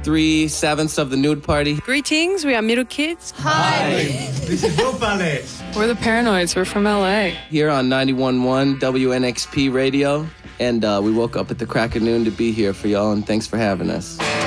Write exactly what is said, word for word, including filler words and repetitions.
three sevenths of the nude party. Greetings, we are Middle Kids. Hi. This is Will Ballet. We're the Paranoids. We're from L A. Here on ninety-one point one W N X P Radio. And uh, we woke up at the crack of noon to be here for y'all, and thanks for having us.